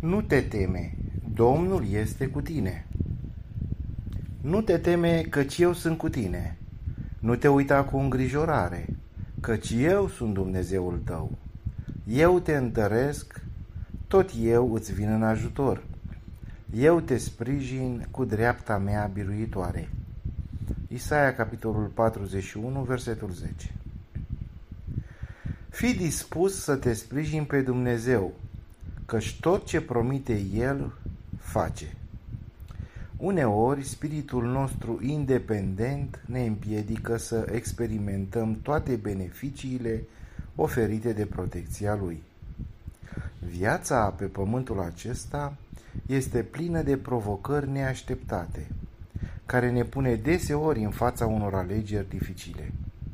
Nu te teme, Domnul este cu tine. Nu te teme, căci eu sunt cu tine. Nu te uita cu îngrijorare, căci eu sunt Dumnezeul tău. Eu te întăresc, tot eu îți vin în ajutor. Eu te sprijin cu dreapta mea biruitoare. Isaia, capitolul 41, versetul 10. Fii dispus să te sprijini pe Dumnezeu, căci tot ce promite El face. Uneori, spiritul nostru independent ne împiedică să experimentăm toate beneficiile oferite de protecția Lui. Viața pe pământul acesta este plină de provocări neașteptate, care ne pune deseori în fața unor alegeri dificile.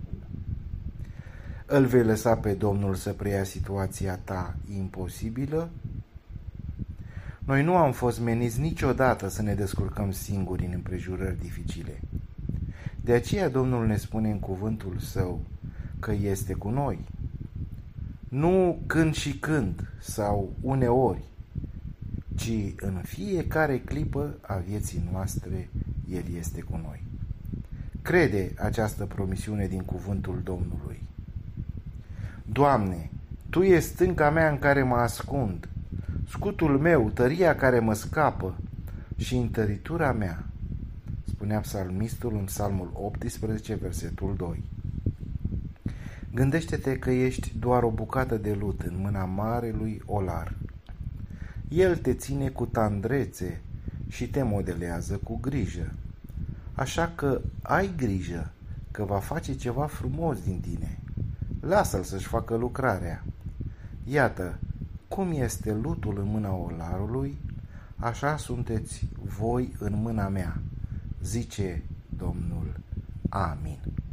Îl vei lăsa pe Domnul să preia situația ta imposibilă? Noi nu am fost meniți niciodată să ne descurcăm singuri în împrejurări dificile. De aceea Domnul ne spune în cuvântul Său că este cu noi. Nu când și când sau uneori, ci în fiecare clipă a vieții noastre El este cu noi. Crede această promisiune din cuvântul Domnului. Doamne, Tu ești stânca mea în care mă ascund, scutul meu, tăria care mă scapă și întăritura mea, spunea psalmistul în Psalmul 18, versetul 2. Gândește-te că ești doar o bucată de lut în mâna marelui olar. El te ține cu tandrețe și te modelează cu grijă. Așa că ai grijă că va face ceva frumos din tine. Lasă-l să-și facă lucrarea. Iată, cum este lutul în mâna olarului, așa sunteți voi în mâna mea, zice Domnul. Amin.